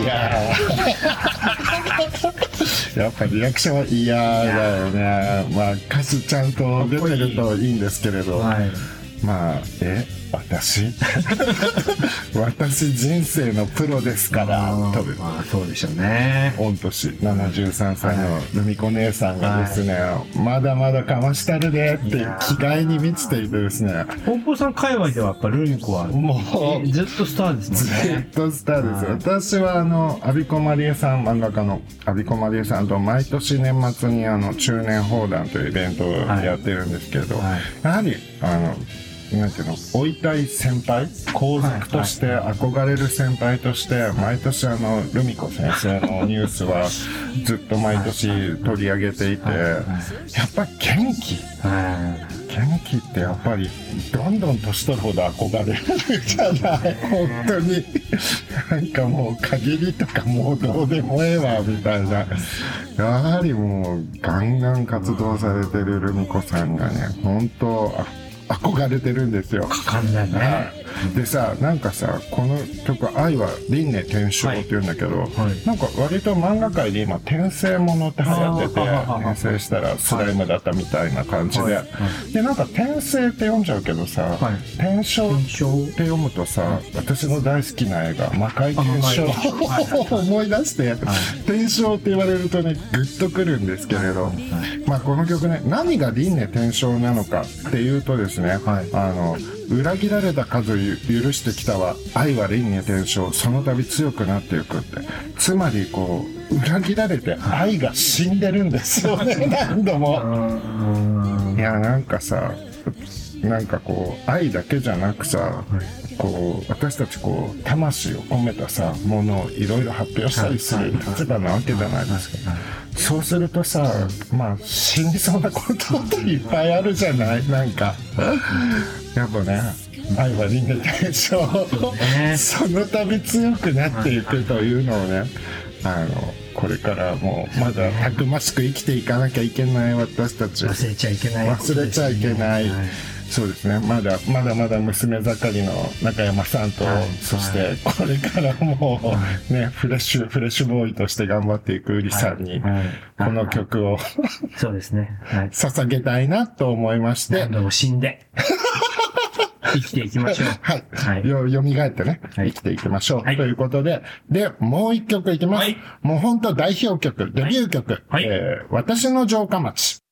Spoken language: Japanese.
やーやっぱリアクションは嫌だよね。まあ歌詞ちゃんと出てるといいんですけれど、 はい、 まあ私人生のプロですからと。 まあそうでしょうね。 御年73歳のルミ子姉さんがですね、まだまだかましたるでって気概に満ちていてですね、 高校さん界隈ではやっぱルミ子はもうずっとスターですもんね。 ずっとスターです。私はアビコマリエさん、漫画家のアビコマリエさんと毎年年末に中年放談というイベントをやってるんですけれど、やはりなんていうの、追いたい先輩、皇族として憧れる先輩として、毎年ルミ子先生のニュースはずっと毎年取り上げていて、やっぱり元気ってやっぱりどんどん年取るほど憧れるじゃない本当に。なんかもう限りとかもうどうでもええわみたいな。やはりもうガンガン活動されてるルミ子さんがね、本当憧れてるんですよ。 かかんないね。 でさ、なんかさ、この曲「愛は輪廻転生」って言うんだけど、なんか割と漫画界で今転生ものって流行ってて、転生したらスライムだったみたいな感じで、でなんか転生って読んじゃうけどさ、転生って読むとさ、私の大好きな映画「魔界転生」を思い出して、転生って言われるとねグッとくるんですけれど、まあこの曲ね、何が輪廻転生なのかっていうとですね、裏切られた数を許してきたわ、愛は輪廻転生、その度強くなっていくって。つまりこう裏切られて愛が死んでるんですよね何度も。いやなんかさ、なんかこう愛だけじゃなくさ、こう私たちこう魂を込めたさものをいろいろ発表したりする立場なわけじゃないですか。そうするとさ、まあ死にそうなことっていっぱいあるじゃない。なんかやっぱね、愛は輪廻転生、その度強くなっていくというのをね、これからもまだたくましく生きていかなきゃいけない私たち、 忘れちゃいけない、 忘れちゃいけない、そうですね、まだまだ娘盛りの中山さんと、そしてこれからもね、フレッシュボーイとして頑張っていくウリさんにこの曲をそうですね、 捧げたいなと思いまして、 何度も死んで生きていきましょう。 はい。蘇ってね、生きていきましょう。ということで、もう一曲いきます。もう本当代表曲、デビュー曲。私の城下町。